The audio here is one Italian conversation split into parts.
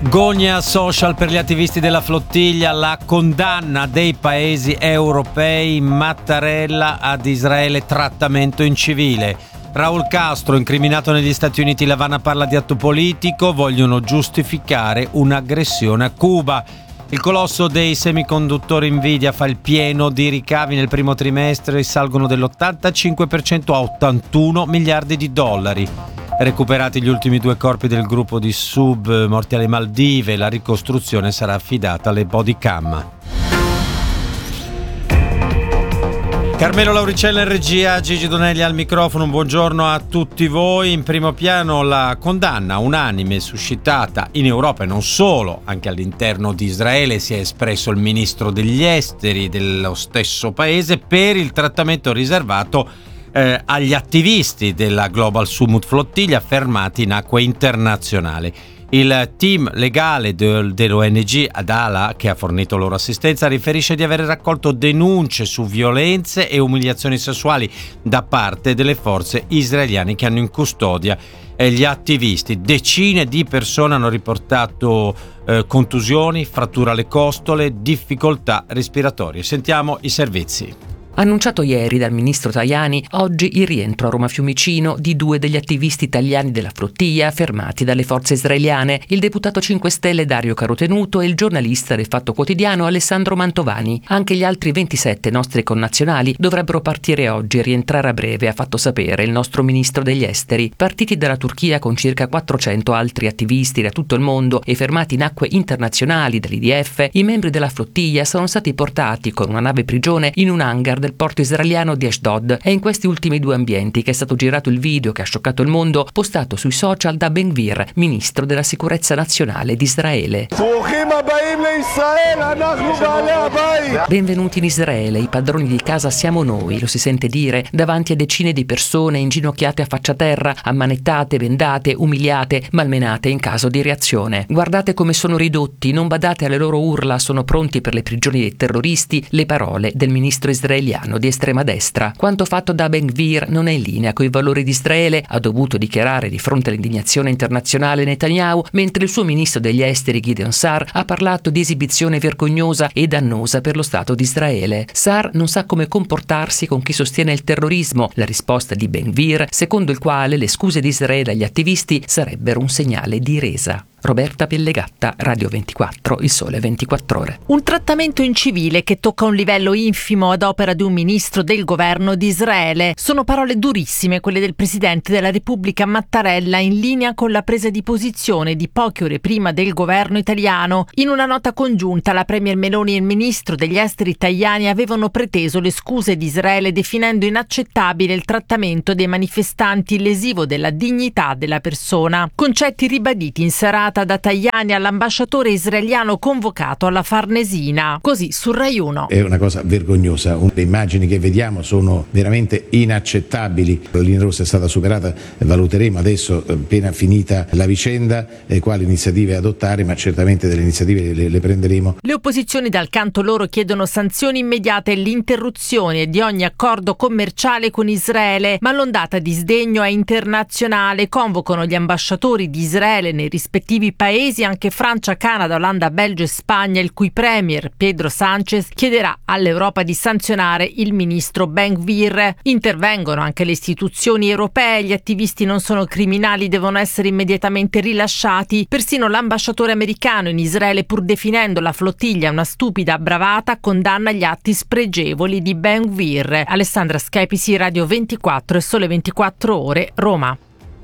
Gogna social per gli attivisti della flottiglia, la condanna dei paesi europei, Mattarella ad Israele, trattamento in civile. Raul Castro, incriminato negli Stati Uniti, l'Havana parla di atto politico, vogliono giustificare un'aggressione a Cuba. Il colosso dei semiconduttori Nvidia fa il pieno di ricavi nel primo trimestre, salgono dell'85% a 81 miliardi di dollari. Recuperati gli ultimi 2 corpi del gruppo di sub morti alle Maldive, la ricostruzione sarà affidata alle bodycam. Carmelo Lauricella in regia, Gigi Donelli al microfono, un buongiorno a tutti voi. In primo piano la condanna unanime suscitata in Europa e non solo, anche all'interno di Israele si è espresso il ministro degli esteri dello stesso paese per il trattamento riservato agli attivisti della Global Summit Flottiglia fermati in acque internazionali. Il team legale dell'ONG Adala, che ha fornito loro assistenza, riferisce di aver raccolto denunce su violenze e umiliazioni sessuali da parte delle forze israeliane che hanno in custodia gli attivisti. Decine di persone hanno riportato contusioni, fratture alle costole, difficoltà respiratorie. Sentiamo i servizi. Annunciato ieri dal ministro Tajani, oggi il rientro a Roma Fiumicino di 2 degli attivisti italiani della flottiglia fermati dalle forze israeliane, il deputato 5 Stelle Dario Carotenuto e il giornalista del Fatto Quotidiano Alessandro Mantovani. Anche gli altri 27 nostri connazionali dovrebbero partire oggi e rientrare a breve, ha fatto sapere il nostro ministro degli esteri. Partiti dalla Turchia con circa 400 altri attivisti da tutto il mondo e fermati in acque internazionali dall'IDF, i membri della flottiglia sono stati portati con una nave prigione in un hangar del porto israeliano di Ashdod. È in questi ultimi 2 ambienti che è stato girato il video che ha scioccato il mondo, postato sui social da Ben Gvir, ministro della sicurezza nazionale di Israele. Benvenuti in Israele, i padroni di casa siamo noi, lo si sente dire davanti a decine di persone inginocchiate a faccia terra, ammanettate, bendate, umiliate, malmenate in caso di reazione. Guardate come sono ridotti, non badate alle loro urla, sono pronti per le prigioni dei terroristi, le parole del ministro israeliano di estrema destra. Quanto fatto da Ben Gvir non è in linea coi valori di Israele, ha dovuto dichiarare di fronte all'indignazione internazionale Netanyahu, mentre il suo ministro degli esteri Gideon Sa'ar ha parlato di esibizione vergognosa e dannosa per lo Stato di Israele. Sa'ar non sa come comportarsi con chi sostiene il terrorismo, la risposta di Ben Gvir, secondo il quale le scuse di Israele agli attivisti sarebbero un segnale di resa. Roberta Pellegatta, Radio 24, Il Sole 24 Ore. Un trattamento in civile che tocca un livello infimo ad opera di un ministro del governo di Israele. Sono parole durissime quelle del presidente della Repubblica Mattarella, in linea con la presa di posizione di poche ore prima del governo italiano. In una nota congiunta la premier Meloni e il ministro degli esteri Tajani avevano preteso le scuse di Israele, definendo inaccettabile il trattamento dei manifestanti lesivo della dignità della persona. Concetti ribaditi in serata da Tajani all'ambasciatore israeliano convocato alla Farnesina, così su Rai 1. È una cosa vergognosa, le immagini che vediamo sono veramente inaccettabili. La linea rossa è stata superata, valuteremo adesso, appena finita la vicenda, quali iniziative adottare, ma certamente delle iniziative le prenderemo. Le opposizioni dal canto loro chiedono sanzioni immediate e l'interruzione di ogni accordo commerciale con Israele, ma l'ondata di sdegno è internazionale. Convocano gli ambasciatori di Israele nei rispettivi paesi, anche Francia, Canada, Olanda, Belgio e Spagna, il cui premier Pedro Sánchez chiederà all'Europa di sanzionare il ministro Ben Gvir. Intervengono anche le istituzioni europee, gli attivisti non sono criminali, devono essere immediatamente rilasciati. Persino l'ambasciatore americano in Israele, pur definendo la flottiglia una stupida bravata, condanna gli atti spregevoli di Ben Gvir. Alessandra Schepisi, Radio 24 e Sole 24 Ore, Roma.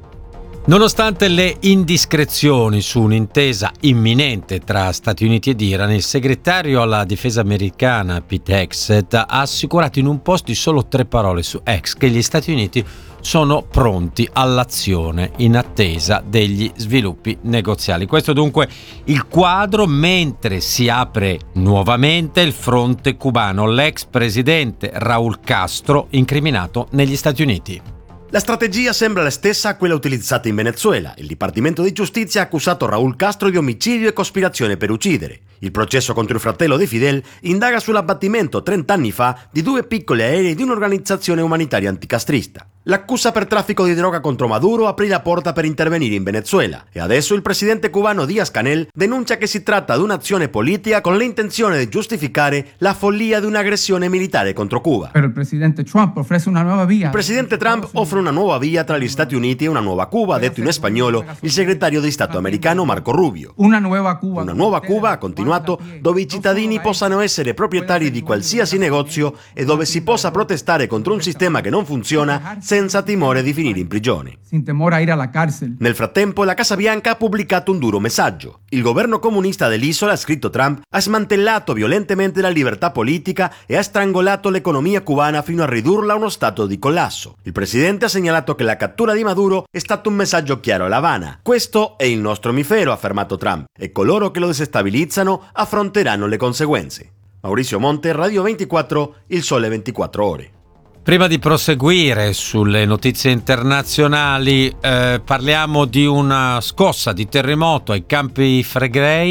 Nonostante le indiscrezioni su un'intesa imminente tra Stati Uniti ed Iran, il segretario alla difesa americana Pete Hegseth ha assicurato in un post di solo 3 parole su X che gli Stati Uniti sono pronti all'azione in attesa degli sviluppi negoziali. Questo dunque il quadro mentre si apre nuovamente il fronte cubano, l'ex presidente Raul Castro incriminato negli Stati Uniti. La strategia sembra la stessa a quella utilizzata in Venezuela. Il Dipartimento di Giustizia ha accusato Raul Castro di omicidio e cospirazione per uccidere. Il processo contro il fratello di Fidel indaga sull'abbattimento 30 anni fa di 2 piccoli aerei di un'organizzazione umanitaria anticastrista. L'accusa per traffico di droga contro Maduro aprì la porta per intervenire in Venezuela e adesso il presidente cubano Díaz-Canel denuncia che si tratta di un'azione politica con l'intenzione di giustificare la follia di un'aggressione militare contro Cuba. Pero el presidente Trump ofrece una nueva vía. Il presidente Trump offre una nuova via tra gli Stati Uniti e una nuova Cuba, ha detto in spagnolo il segretario di Stato americano Marco Rubio. Una nuova Cuba. Una nuova Cuba, ha continuato, dove i cittadini possano essere proprietari di qualsiasi negozio e dove si possa protestare contro un sistema che non funziona senza timore di finire in prigione. Sin temor a ir a la cárcel. Nel frattempo, la Casa Bianca ha pubblicato un duro messaggio. Il governo comunista dell'isola, ha scritto Trump, ha smantellato violentemente la libertà politica e ha strangolato l'economia cubana fino a ridurla a uno stato di collasso. Il presidente ha segnalato che la cattura di Maduro è stato un messaggio chiaro a La Habana. Questo è il nostro mifero, ha affermato Trump, e coloro che lo desestabilizzano affronteranno le conseguenze. Maurizio Monte, Radio 24, Il Sole 24 Ore. Prima di proseguire sulle notizie internazionali, parliamo di una scossa di terremoto ai Campi Flegrei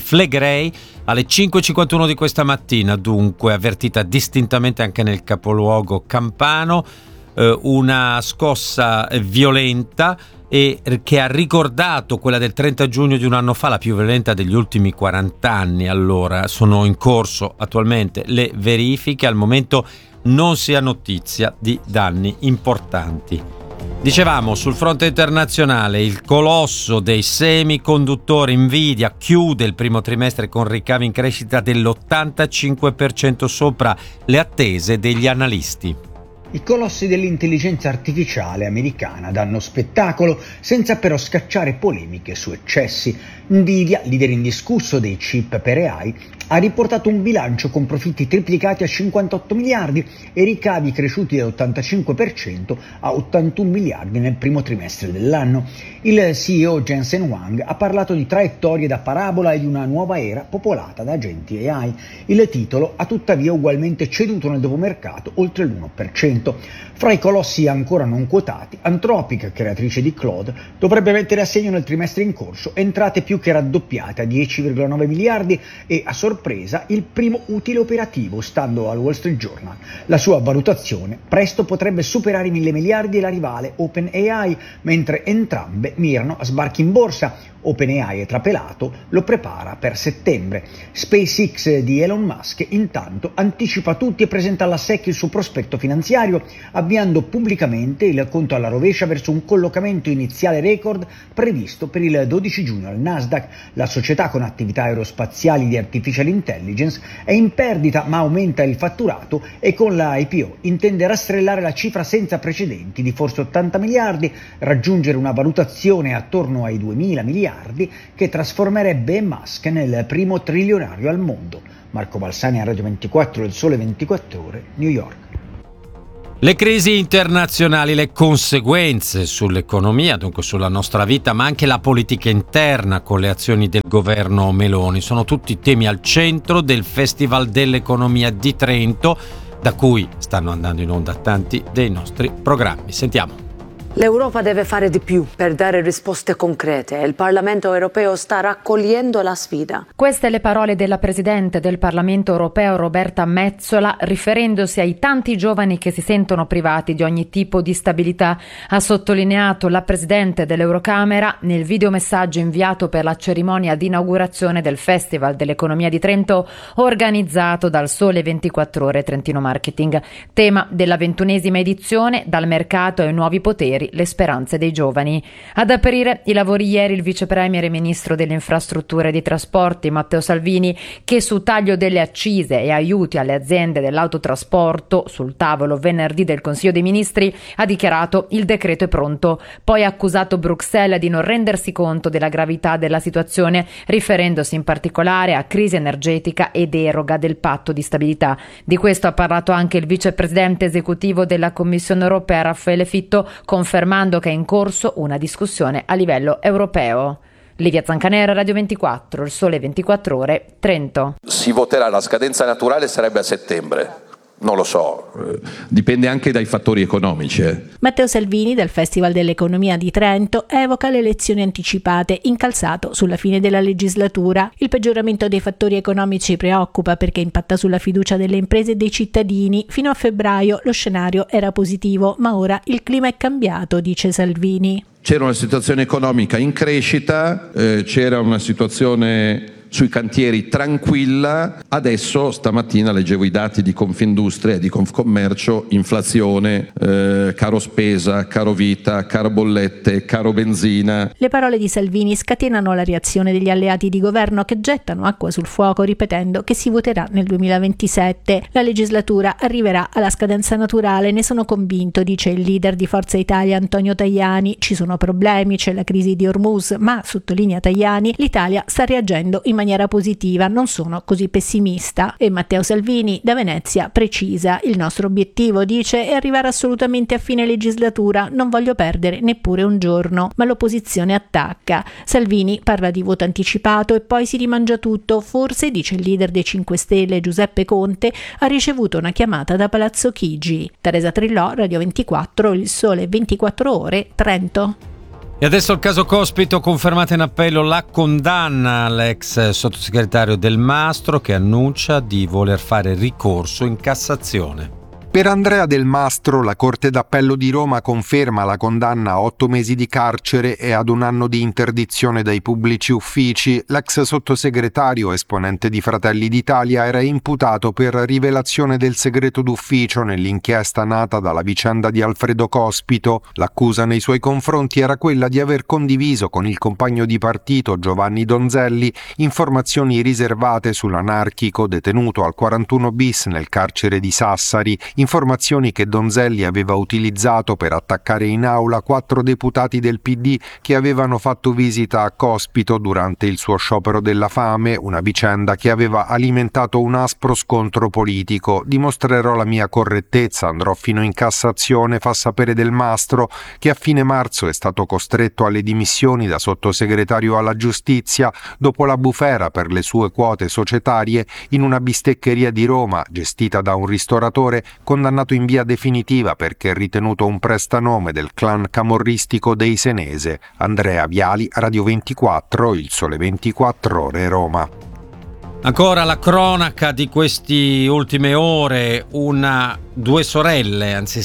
alle 5:51 di questa mattina, dunque avvertita distintamente anche nel capoluogo campano, una scossa violenta e che ha ricordato quella del 30 giugno di un anno fa, la più violenta degli ultimi 40 anni. Allora, sono in corso attualmente le verifiche, al momento non si ha notizia di danni importanti. Dicevamo, sul fronte internazionale, il colosso dei semiconduttori Nvidia chiude il primo trimestre con ricavi in crescita dell'85% sopra le attese degli analisti. I colossi dell'intelligenza artificiale americana danno spettacolo senza però scacciare polemiche su eccessi. Nvidia, leader indiscusso dei chip per AI, ha riportato un bilancio con profitti triplicati a 58 miliardi e ricavi cresciuti dall'85% a 81 miliardi nel primo trimestre dell'anno. Il CEO Jensen Huang ha parlato di traiettorie da parabola e di una nuova era popolata da agenti AI. Il titolo ha tuttavia ugualmente ceduto nel dopomercato oltre l'1%. Fra i colossi ancora non quotati, Anthropic, creatrice di Claude, dovrebbe mettere a segno nel trimestre in corso entrate più che raddoppiate a 10,9 miliardi e, a sorpresa, il primo utile operativo, stando al Wall Street Journal. La sua valutazione presto potrebbe superare i 1.000 miliardi e la rivale OpenAI, mentre entrambe mirano a sbarchi in borsa. OpenAI è trapelato, lo prepara per settembre. SpaceX di Elon Musk intanto anticipa tutti e presenta alla SEC il suo prospetto finanziario, avviando pubblicamente il conto alla rovescia verso un collocamento iniziale record previsto per il 12 giugno al Nasdaq. La società, con attività aerospaziali di artificial intelligence, è in perdita ma aumenta il fatturato e con la IPO intende rastrellare la cifra senza precedenti di forse 80 miliardi, raggiungere una valutazione attorno ai 2.000 miliardi che trasformerebbe Musk nel primo trilionario al mondo. Marco Balsani a Radio 24, Il Sole 24 Ore, New York. Le crisi internazionali, le conseguenze sull'economia, dunque sulla nostra vita, ma anche la politica interna con le azioni del governo Meloni, sono tutti temi al centro del Festival dell'Economia di Trento, da cui stanno andando in onda tanti dei nostri programmi. Sentiamo. L'Europa deve fare di più per dare risposte concrete e il Parlamento europeo sta raccogliendo la sfida. Queste le parole della Presidente del Parlamento europeo Roberta Metsola, riferendosi ai tanti giovani che si sentono privati di ogni tipo di stabilità. Ha sottolineato la Presidente dell'Eurocamera nel videomessaggio inviato per la cerimonia di inaugurazione del Festival dell'Economia di Trento organizzato dal Sole 24 Ore Trentino Marketing. Tema della 21esima edizione: dal mercato ai nuovi poteri, le speranze dei giovani. Ad aprire i lavori ieri il vice premier e ministro delle infrastrutture e dei trasporti Matteo Salvini, che su taglio delle accise e aiuti alle aziende dell'autotrasporto, sul tavolo venerdì del Consiglio dei Ministri, ha dichiarato: il decreto è pronto. Poi ha accusato Bruxelles di non rendersi conto della gravità della situazione, riferendosi in particolare a crisi energetica e deroga del patto di stabilità. Di questo ha parlato anche il vicepresidente esecutivo della Commissione europea Raffaele Fitto, confermando che è in corso una discussione a livello europeo. Livia Zancanera, Radio 24, Il Sole 24 Ore, Trento. Si voterà, la scadenza naturale sarebbe a settembre, Non lo so, dipende anche dai fattori economici. Matteo Salvini del Festival dell'Economia di Trento evoca le elezioni anticipate, incalzato sulla fine della legislatura. Il peggioramento dei fattori economici preoccupa perché impatta sulla fiducia delle imprese e dei cittadini. Fino a febbraio lo scenario era positivo, ma ora il clima è cambiato, dice Salvini. C'era una situazione economica in crescita, c'era una situazione sui cantieri tranquilla. Adesso stamattina leggevo i dati di Confindustria e di Confcommercio, inflazione, caro spesa, caro vita, caro bollette, caro benzina. Le parole di Salvini scatenano la reazione degli alleati di governo che gettano acqua sul fuoco ripetendo che si voterà nel 2027. La legislatura arriverà alla scadenza naturale, ne sono convinto, dice il leader di Forza Italia Antonio Tajani. Ci sono problemi, c'è la crisi di Hormuz, ma, sottolinea Tajani, l'Italia sta reagendo in maniera positiva, non sono così pessimista. E Matteo Salvini da Venezia precisa: il nostro obiettivo, dice, è arrivare assolutamente a fine legislatura, non voglio perdere neppure un giorno. Ma l'opposizione attacca. Salvini parla di voto anticipato e poi si rimangia tutto. Forse, dice il leader dei 5 Stelle Giuseppe Conte, ha ricevuto una chiamata da Palazzo Chigi. Teresa Trillò, Radio 24, Il Sole 24 Ore, Trento. E adesso il caso Cospito, confermata in appello la condanna all'ex sottosegretario Del Mastro, che annuncia di voler fare ricorso in Cassazione. Per Andrea Del Mastro, la Corte d'Appello di Roma conferma la condanna a 8 mesi di carcere e ad 1 anno di interdizione dai pubblici uffici. L'ex sottosegretario, esponente di Fratelli d'Italia, era imputato per rivelazione del segreto d'ufficio nell'inchiesta nata dalla vicenda di Alfredo Cospito. L'accusa nei suoi confronti era quella di aver condiviso con il compagno di partito Giovanni Donzelli informazioni riservate sull'anarchico detenuto al 41 bis nel carcere di Sassari. Informazioni che Donzelli aveva utilizzato per attaccare in aula 4 deputati del PD che avevano fatto visita a Cospito durante il suo sciopero della fame, una vicenda che aveva alimentato un aspro scontro politico. Dimostrerò la mia correttezza, andrò fino in Cassazione, fa sapere Del Mastro, che a fine marzo è stato costretto alle dimissioni da sottosegretario alla giustizia dopo la bufera per le sue quote societarie in una bisteccheria di Roma gestita da un ristoratore condannato in via definitiva perché ritenuto un prestanome del clan camorristico dei Senese. Andrea Viali, Radio 24, Il Sole 24 Ore, Roma. Ancora la cronaca di queste ultime ore: due sorelle, anzi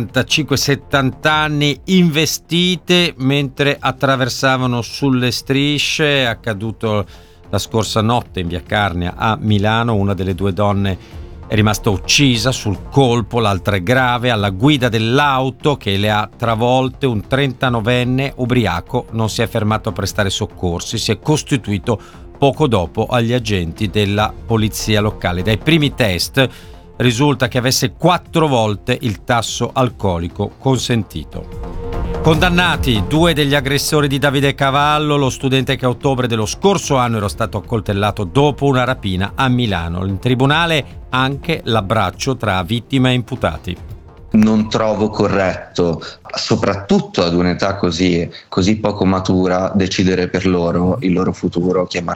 75-70 anni, investite mentre attraversavano sulle strisce. È accaduto la scorsa notte in via Carnia a Milano. Una delle due donne è rimasta uccisa sul colpo, l'altra è grave. Alla guida dell'auto che le ha travolte un 39enne ubriaco non si è fermato a prestare soccorsi, si è costituito poco dopo agli agenti della polizia locale. Dai primi test risulta che avesse 4 volte il tasso alcolico consentito. Condannati 2 degli aggressori di Davide Cavallo, lo studente che a ottobre dello scorso anno era stato accoltellato dopo una rapina a Milano. In tribunale anche l'abbraccio tra vittima e imputati. Non trovo corretto, soprattutto ad un'età così poco matura, decidere per loro il loro futuro, chiamare